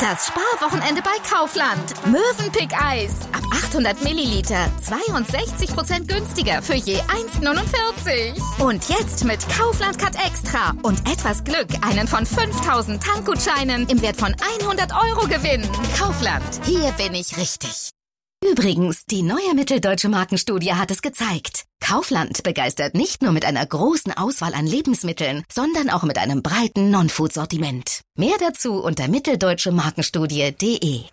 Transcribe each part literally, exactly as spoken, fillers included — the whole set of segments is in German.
Das Sparwochenende bei Kaufland. Mövenpick Eis. Ab achthundert Milliliter. zweiundsechzig Prozent günstiger für je eins Komma neunundvierzig. Und jetzt mit Kaufland Cut Extra. Und etwas Glück einen von fünftausend Tankgutscheinen im Wert von hundert Euro gewinnen. Kaufland. Hier bin ich richtig. Übrigens, die neue Mitteldeutsche Markenstudie hat es gezeigt. Kaufland begeistert nicht nur mit einer großen Auswahl an Lebensmitteln, sondern auch mit einem breiten Non-Food-Sortiment. Mehr dazu unter mitteldeutsche markenstudie punkt de.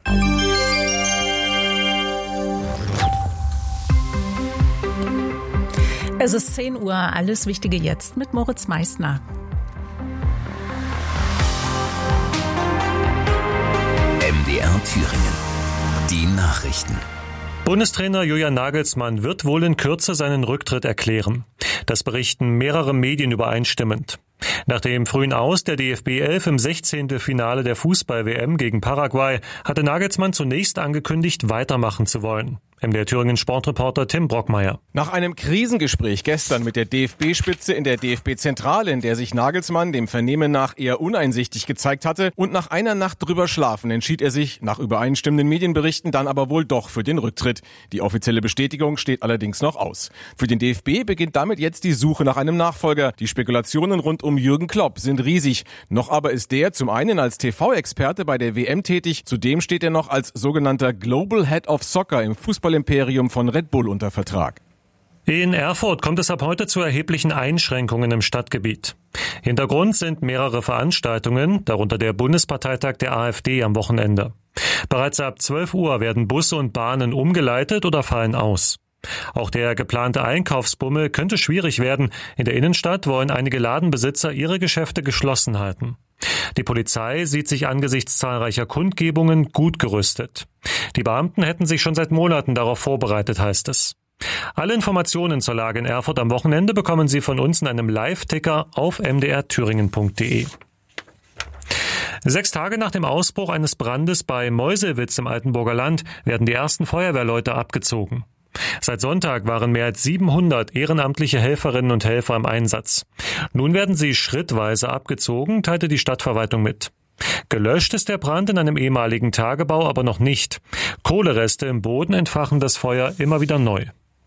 Es ist zehn Uhr, alles Wichtige jetzt mit Moritz Meissner. M D R Thüringen. Die Nachrichten. Bundestrainer Julian Nagelsmann wird wohl in Kürze seinen Rücktritt erklären. Das berichten mehrere Medien übereinstimmend. Nach dem frühen Aus der D F B elf im Sechzehntelfinale der Fußball-W M gegen Paraguay hatte Nagelsmann zunächst angekündigt, weitermachen zu wollen. M D R Thüringen Sportreporter Tim Brockmeier. Nach einem Krisengespräch gestern mit der D F B-Spitze in der D F B-Zentrale, in der sich Nagelsmann dem Vernehmen nach eher uneinsichtig gezeigt hatte, und nach einer Nacht drüber schlafen, entschied er sich, nach übereinstimmenden Medienberichten, dann aber wohl doch für den Rücktritt. Die offizielle Bestätigung steht allerdings noch aus. Für den D F B beginnt damit jetzt die Suche nach einem Nachfolger. Die Spekulationen rund um Jürgen Klopp sind riesig. Noch aber ist der zum einen als T V-Experte bei der W M tätig, zudem steht er noch als sogenannter Global Head of Soccer im Fußball Imperium von Red Bull unter Vertrag. In Erfurt kommt es ab heute zu erheblichen Einschränkungen im Stadtgebiet. Hintergrund sind mehrere Veranstaltungen, darunter der Bundesparteitag der AfD am Wochenende. Bereits ab zwölf Uhr werden Busse und Bahnen umgeleitet oder fallen aus. Auch der geplante Einkaufsbummel könnte schwierig werden. In der Innenstadt wollen einige Ladenbesitzer ihre Geschäfte geschlossen halten. Die Polizei sieht sich angesichts zahlreicher Kundgebungen gut gerüstet. Die Beamten hätten sich schon seit Monaten darauf vorbereitet, heißt es. Alle Informationen zur Lage in Erfurt am Wochenende bekommen Sie von uns in einem Live-Ticker auf m d r thüringen punkt de. Sechs Tage nach dem Ausbruch eines Brandes bei Meuselwitz im Altenburger Land werden die ersten Feuerwehrleute abgezogen. Seit Sonntag waren mehr als siebenhundert ehrenamtliche Helferinnen und Helfer im Einsatz. Nun werden sie schrittweise abgezogen, teilte die Stadtverwaltung mit. Gelöscht ist der Brand in einem ehemaligen Tagebau aber noch nicht. Kohlereste im Boden entfachen das Feuer immer wieder neu.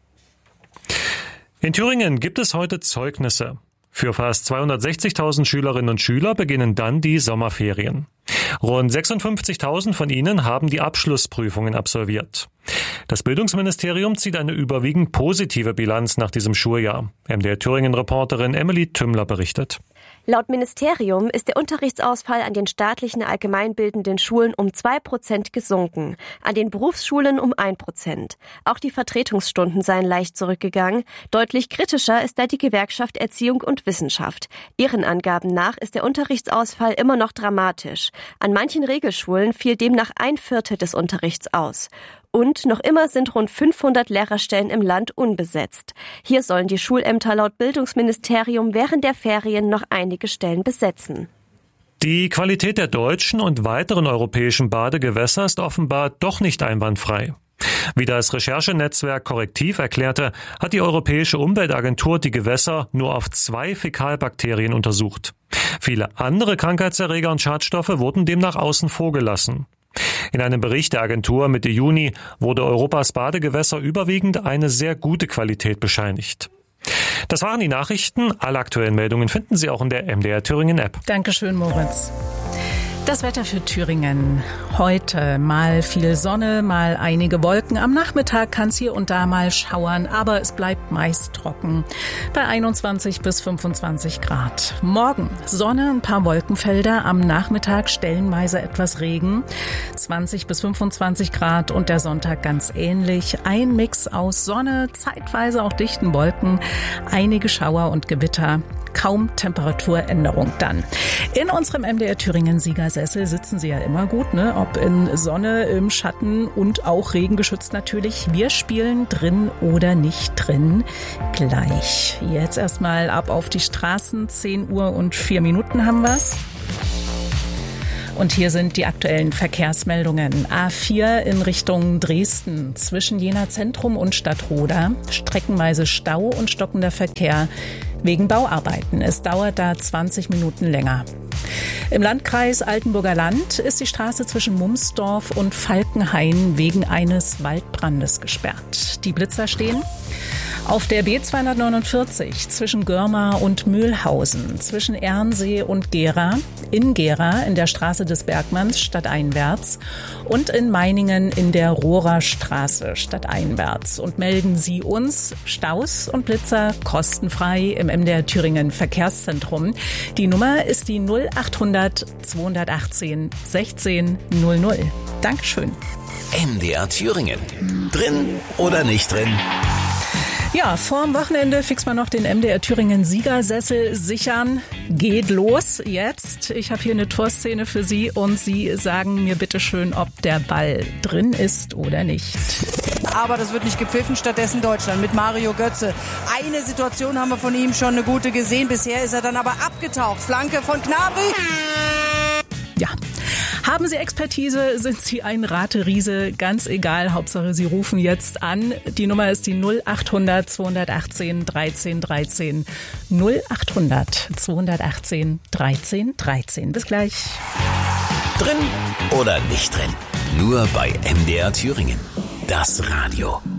In Thüringen gibt es heute Zeugnisse. Für fast zweihundertsechzigtausend Schülerinnen und Schüler beginnen dann die Sommerferien. Rund sechsundfünfzigtausend von ihnen haben die Abschlussprüfungen absolviert. Das Bildungsministerium zieht eine überwiegend positive Bilanz nach diesem Schuljahr. M D R Thüringen-Reporterin Emily Tümmler berichtet. Laut Ministerium ist der Unterrichtsausfall an den staatlichen allgemeinbildenden Schulen um zwei Prozent gesunken, an den Berufsschulen um ein Prozent. Auch die Vertretungsstunden seien leicht zurückgegangen. Deutlich kritischer ist da die Gewerkschaft Erziehung und Wissenschaft. Ihren Angaben nach ist der Unterrichtsausfall immer noch dramatisch. An manchen Regelschulen fiel demnach ein Viertel des Unterrichts aus. Und noch immer sind rund fünfhundert Lehrerstellen im Land unbesetzt. Hier sollen die Schulämter laut Bildungsministerium während der Ferien noch einige Stellen besetzen. Die Qualität der deutschen und weiteren europäischen Badegewässer ist offenbar doch nicht einwandfrei. Wie das Recherchenetzwerk Korrektiv erklärte, hat die Europäische Umweltagentur die Gewässer nur auf zwei Fäkalbakterien untersucht. Viele andere Krankheitserreger und Schadstoffe wurden demnach außen vor gelassen. In einem Bericht der Agentur Mitte Juni wurde Europas Badegewässer überwiegend eine sehr gute Qualität bescheinigt. Das waren die Nachrichten. Alle aktuellen Meldungen finden Sie auch in der M D R Thüringen App. Dankeschön, Moritz. Das Wetter für Thüringen. Heute mal viel Sonne, mal einige Wolken. Am Nachmittag kann es hier und da mal schauern, aber es bleibt meist trocken. Bei einundzwanzig bis fünfundzwanzig Grad. Morgen Sonne, ein paar Wolkenfelder. Am Nachmittag stellenweise etwas Regen. zwanzig bis fünfundzwanzig Grad und der Sonntag ganz ähnlich. Ein Mix aus Sonne, zeitweise auch dichten Wolken, einige Schauer und Gewitter. Kaum Temperaturänderung dann. In unserem M D R Thüringen Siegersessel sitzen Sie ja immer gut, ne? Ob in Sonne, im Schatten und auch regengeschützt natürlich. Wir spielen drin oder nicht drin gleich. Jetzt erstmal ab auf die Straßen. zehn Uhr und vier Minuten haben wir's. Und hier sind die aktuellen Verkehrsmeldungen. A vier in Richtung Dresden zwischen Jena Zentrum und Stadtroda. Streckenweise Stau und stockender Verkehr wegen Bauarbeiten. Es dauert da zwanzig Minuten länger. Im Landkreis Altenburger Land ist die Straße zwischen Mumsdorf und Falkenhain wegen eines Waldbrandes gesperrt. Die Blitzer stehen auf der B zweihundertneunundvierzig zwischen Görmar und Mühlhausen, zwischen Ernsee und Gera, in Gera in der Straße des Bergmanns stadteinwärts und in Meiningen in der Rohrer Straße stadteinwärts. Und melden Sie uns Staus und Blitzer kostenfrei im M D R Thüringen Verkehrszentrum. Die Nummer ist die null achthundert zweihundertachtzehn sechzehn null null. Dankeschön. M D R Thüringen. Drin oder nicht drin? Ja, vorm Wochenende fix mal noch den M D R Thüringen Siegersessel sichern. Geht los jetzt. Ich habe hier eine Torszene für Sie und Sie sagen mir bitte schön, ob der Ball drin ist oder nicht. Aber das wird nicht gepfiffen, stattdessen Deutschland mit Mario Götze. Eine Situation haben wir von ihm schon eine gute gesehen. Bisher ist er dann aber abgetaucht. Flanke von Gnabry. Ja. Haben Sie Expertise, sind Sie ein Rateriese, ganz egal, Hauptsache Sie rufen jetzt an. Die Nummer ist die null achthundert zweihundertachtzehn dreizehn dreizehn. null achthundert zweihundertachtzehn dreizehn dreizehn. Bis gleich. Drin oder nicht drin? Nur bei M D R Thüringen. Das Radio.